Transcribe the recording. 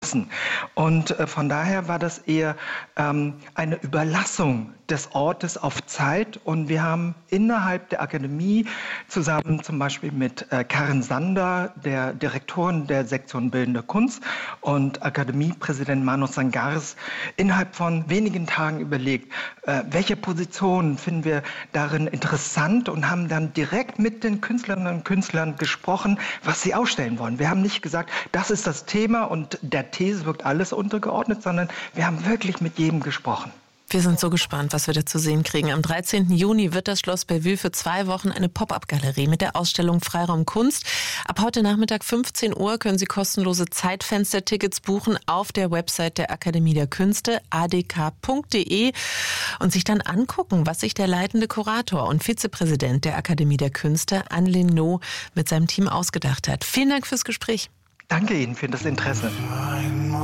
müssen. Und von daher war das eher eine Überlassung des Ortes auf Zeit. Und wir haben innerhalb der Akademie zusammen zum Beispiel mit Karin Sander, der Direktorin der Sektion Bildende Kunst, und Akademiepräsident Manu Sangaris innerhalb von wenigen Tagen überlegt, welche Positionen finden wir darin interessant, und haben dann direkt mit den Künstlerinnen und Künstlern gesprochen, was sie ausstellen wollen. Wir haben nicht gesagt, das ist das Thema und der These wirkt alles untergeordnet, sondern wir haben wirklich mit jedem gesprochen. Wir sind so gespannt, was wir da zu sehen kriegen. Am 13. Juni wird das Schloss Bellevue für 2 Wochen eine Pop-up-Galerie mit der Ausstellung Freiraum Kunst. Ab heute Nachmittag 15 Uhr können Sie kostenlose Zeitfenster-Tickets buchen auf der Website der Akademie der Künste, adk.de, und sich dann angucken, was sich der leitende Kurator und Vizepräsident der Akademie der Künste, Anne No, mit seinem Team ausgedacht hat. Vielen Dank fürs Gespräch. Danke Ihnen für das Interesse.